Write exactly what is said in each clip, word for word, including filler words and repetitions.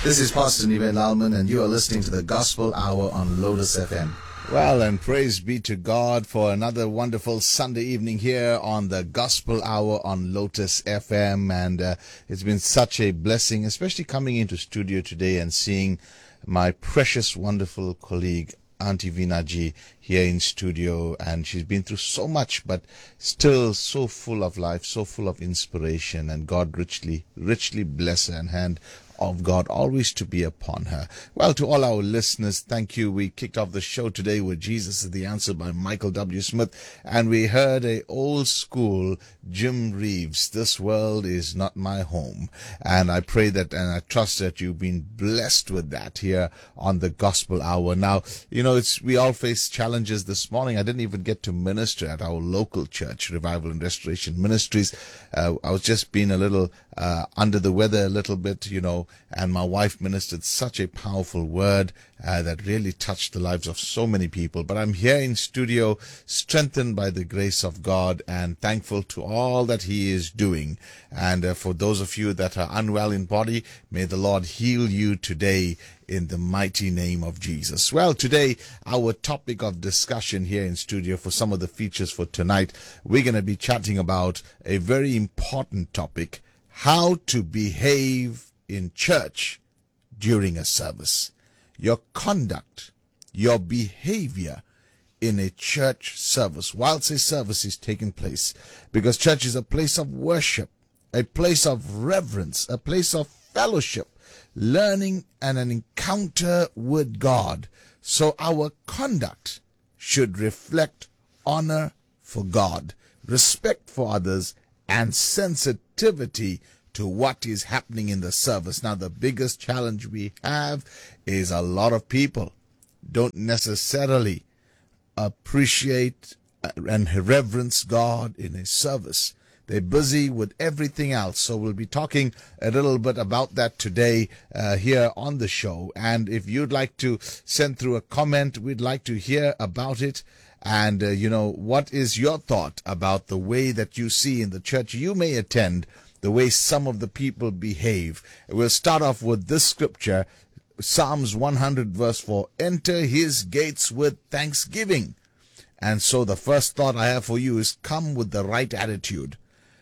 This is Pastor Niven Lalman, and you are listening to the Gospel Hour on Lotus F M. Well, and praise be to God for another wonderful Sunday evening here on the Gospel Hour on Lotus F M. And uh, it's been such a blessing, especially coming into studio today and seeing my precious, wonderful colleague, Auntie Vinaji, here in studio. And she's been through so much, but still so full of life, so full of inspiration. And God richly, richly bless her and hand of God always to be upon her. Well, to all our listeners, thank you. We kicked off the show today with Jesus is the Answer by Michael W. Smith, and we heard a old school Jim Reeves, This World Is Not My Home. And I pray that and I trust that you've been blessed with that here on the Gospel Hour. Now, you know, it's we all face challenges this morning. I didn't even get to minister at our local church, Revival and Restoration Ministries. Uh, I was just being a little uh, under the weather a little bit, you know, and my wife ministered such a powerful word uh, that really touched the lives of so many people. But I'm here in studio, strengthened by the grace of God and thankful to all that He is doing. And uh, for those of you that are unwell in body, may the Lord heal you today in the mighty name of Jesus. Well, today, our topic of discussion here in studio for some of the features for tonight, we're going to be chatting about a very important topic: how to behave in church during a service. Your conduct, your behavior in a church service whilst a service is taking place, because church is a place of worship, a place of reverence, a place of fellowship, learning, and an encounter with God. So our conduct should reflect honor for God, respect for others, and sensitivity to what is happening in the service. Now, the biggest challenge we have is a lot of people don't necessarily appreciate and reverence God in a service. They're busy with everything else. So we'll be talking a little bit about that today uh, here on the show. And if you'd like to send through a comment, we'd like to hear about it. And, uh, you know, what is your thought about the way that you see in the church you may attend, the way some of the people behave? We'll start off with this scripture, Psalms one hundred verse four, enter His gates with thanksgiving. And so the first thought I have for you is come with the right attitude.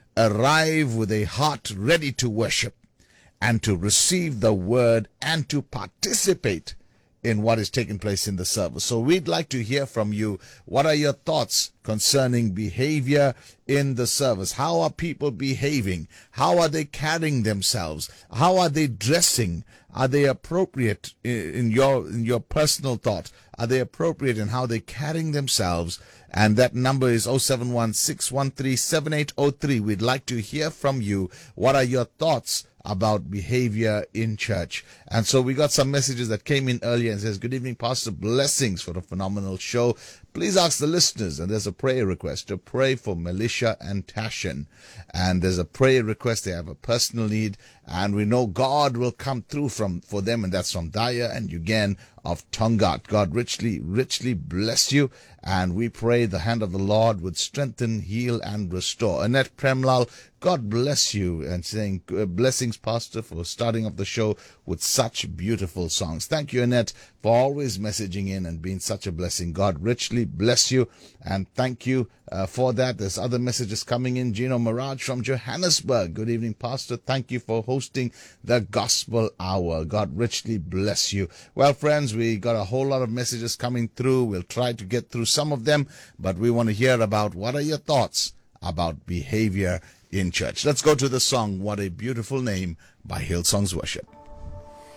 Arrive with a heart ready to worship and to receive the word and to participate in what is taking place in the service. So we'd like to hear from you. What are your thoughts concerning behavior in the service? How are people behaving? How are they carrying themselves? How are they dressing? Are they appropriate in your in your personal thought? Are they appropriate in how they're carrying themselves? And that number is oh seven one, six one three, seven eight oh three. We'd like to hear from you. What are your thoughts about behavior in church? And so we got some messages that came in earlier and says, good evening, Pastor, blessings for a phenomenal show. Please ask the listeners, and there's a prayer request to pray for Melisha and Tashan. And there's a prayer request. They have a personal need, and we know God will come through from for them, and that's from Daya and Yugen of Tongat. God richly, richly bless you, and we pray the hand of the Lord would strengthen, heal, and restore. Annette Premlal, God bless you, and saying uh, blessings, Pastor, for starting off the show with such beautiful songs. Thank you, Annette, for always messaging in and being such a blessing. God richly bless you, and thank you uh, for that. There's other messages coming in. Gino Mirage from Johannesburg. Good evening, Pastor. Thank you for hosting the Gospel Hour. God richly bless you. Well, friends, we got a whole lot of messages coming through. We'll try to get through some of them, but we want to hear about what are your thoughts about behavior in church. Let's go to the song, What a Beautiful Name by Hillsong's Worship.